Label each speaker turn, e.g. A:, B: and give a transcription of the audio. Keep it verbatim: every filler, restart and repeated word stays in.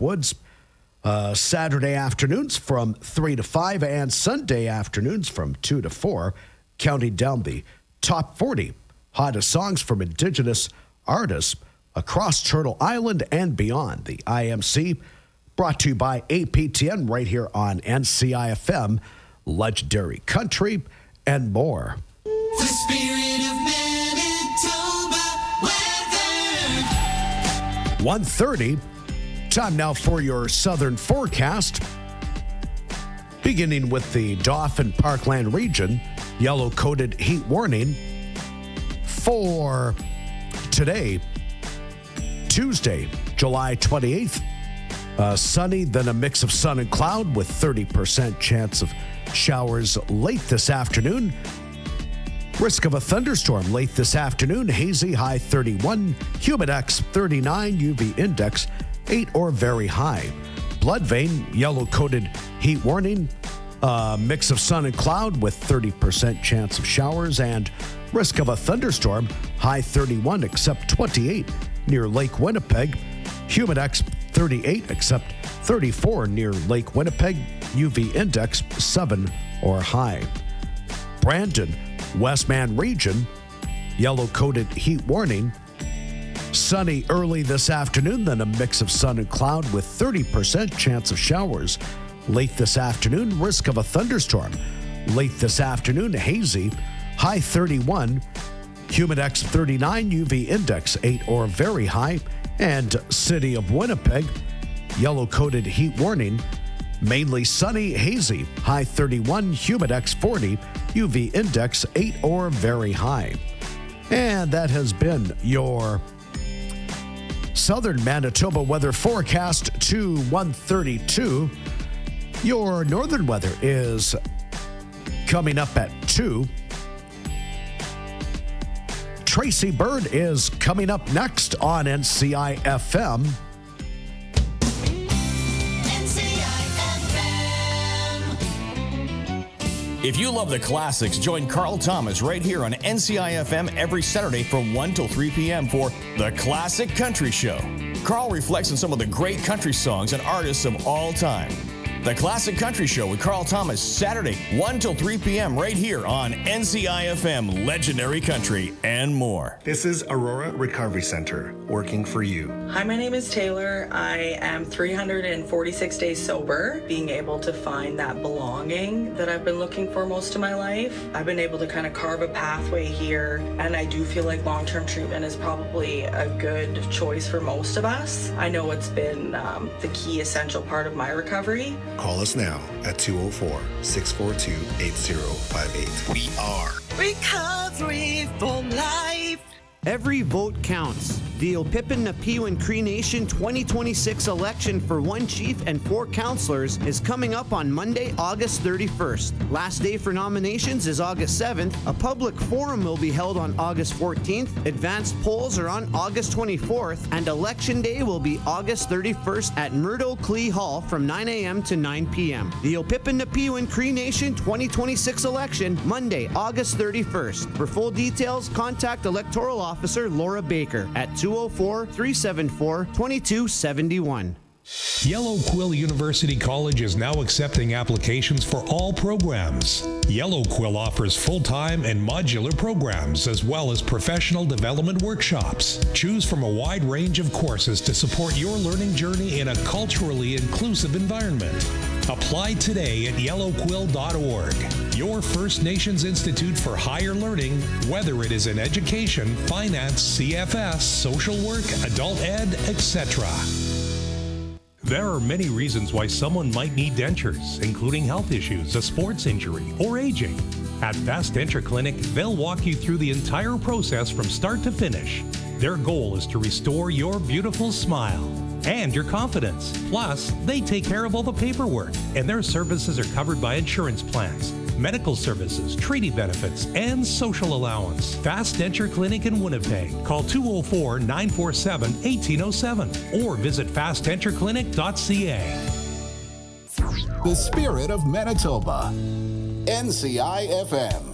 A: Woods. Uh, Saturday afternoons from three to five and Sunday afternoons from two to four, counting down the top forty hottest songs from Indigenous artists across Turtle Island and beyond. The I M C, brought to you by A P T N right here on N C I F M, Legendary Country, and more.
B: The spirit of Manitoba weather.
A: one thirty. Time now for your southern forecast. Beginning with the Dauphin Parkland region, yellow-coated heat warning for today, Tuesday, July twenty-eighth. Uh, sunny, then a mix of sun and cloud with thirty percent chance of showers late this afternoon. Risk of a thunderstorm late this afternoon. Hazy, high thirty-one. Humidex thirty-nine. U V index eight or very high. Blood vein, yellow-coated heat warning. Uh, mix of sun and cloud with thirty percent chance of showers and risk of a thunderstorm. High thirty-one, except twenty-eight near Lake Winnipeg. Humidex thirty-eight, except thirty-four near Lake Winnipeg. U V index seven or high. Brandon, Westman region, yellow-coated heat warning. Sunny early this afternoon, then a mix of sun and cloud with thirty percent chance of showers. Late this afternoon, risk of a thunderstorm. Late this afternoon, hazy, high thirty-one. Humidex thirty-nine, U V index eight or very high. And City of Winnipeg, yellow-coated heat warning. Mainly sunny, hazy, high thirty-one, Humidex forty, U V index eight or very high. And that has been your Southern Manitoba weather forecast to one thirty-two. Your northern weather is coming up at two. Tracy Bird is coming up next on N C I F M.
C: If you love the classics, join Carl Thomas right here on N C I F M every Saturday from one till three p.m. for The Classic Country Show. Carl reflects on some of the great country songs and artists of all time. The Classic Country Show with Carl Thomas, Saturday, one till three p.m. right here on N C I F M, Legendary Country, and more.
D: This is Aurora Recovery Center, working for you.
E: Hi, my name is Taylor. I am three hundred forty-six days sober, being able to find that belonging that I've been looking for most of my life. I've been able to kind of carve a pathway here, and I do feel like long-term treatment is probably a good choice for most of us. I know it's been um, the key essential part of my recovery.
D: Call us now at two oh four, six four two, eight oh five eight. We are
B: Recovery for Life.
F: Every vote counts. The Opipin Napiwin Cree Nation twenty twenty-six election for one chief and four councillors is coming up on Monday, August thirty-first. Last day for nominations is August seventh. A public forum will be held on August fourteenth. Advanced polls are on August twenty-fourth. And election day will be August thirty-first at Murdo Clee Hall from nine a.m. to nine p.m. The Opipin Napiwin Cree Nation twenty twenty-six election, Monday, August thirty-first. For full details, contact Electoral Officer Laura Baker at two oh four, three seven four, two two seven one.
G: Yellow Quill University College is now accepting applications for all programs. Yellow Quill offers full-time and modular programs as well as professional development workshops. Choose from a wide range of courses to support your learning journey in a culturally inclusive environment. Apply today at yellow quill dot org. Your First Nations Institute for Higher Learning, whether it is in education, finance, C F S, social work, adult ed, et cetera. There are many reasons why someone might need dentures, including health issues, a sports injury, or aging. At Fast Denture Clinic, they'll walk you through the entire process from start to finish. Their goal is to restore your beautiful smile and your confidence. Plus, they take care of all the paperwork, and their services are covered by insurance plans, medical services, treaty benefits, and social allowance. Fast Denture Clinic in Winnipeg. Call two oh four, nine four seven, one eight oh seven or visit fast denture clinic dot c a.
H: The spirit of Manitoba. N C I F M.